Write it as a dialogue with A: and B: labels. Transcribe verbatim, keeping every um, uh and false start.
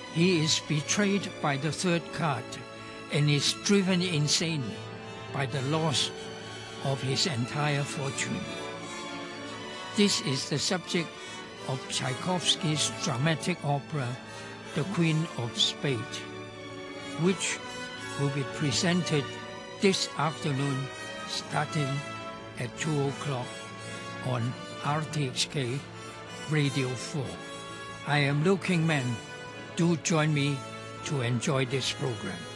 A: He is betrayed by the third card and is driven insane by the loss of his entire fortune. This is the subject of Tchaikovsky's dramatic opera, The Queen of Spades, which will be presented this afternoon starting at two o'clock on R T H K Radio four. I am Liu Kingman. Do join me to enjoy this program.